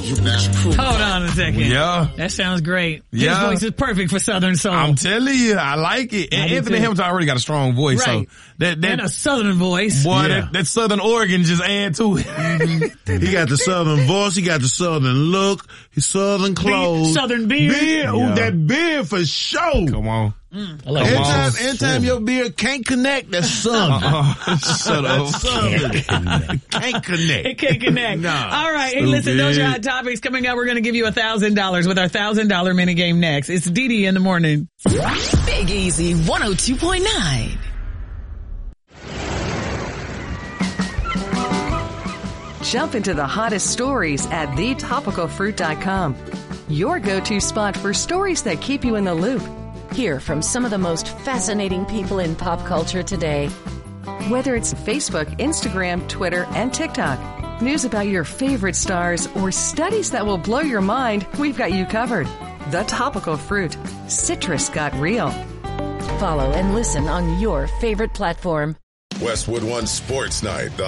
Hold on a second. Yeah. That sounds great. His Yeah. voice is perfect for Southern Soul. I'm telling you, I like it. And Anthony Hamilton already got a strong voice, Right. so that and a Southern voice. boy, that Southern Oregon just add to it. He got the Southern voice. He got the Southern look. His Southern clothes. Southern beard. Ooh, that beard for sure. Come on. I like that. Anytime your beard can't connect, that's Southern. Shut up. Southern. Can't connect. It can't connect. Nah. All right. Hey, listen, those are hot topics. Coming up, we're going to give you $1,000 with our $1,000 mini game next. It's Dee in the morning. Big Easy 102.9. Jump into the hottest stories at thetopicalfruit.com. Your go-to spot for stories that keep you in the loop. Hear from some of the most fascinating people in pop culture today. Whether it's Facebook, Instagram, Twitter, and TikTok. News about your favorite stars or studies that will blow your mind, we've got you covered. The Topical Fruit. Citrus got real. Follow and listen on your favorite platform. Westwood One Sports Night, the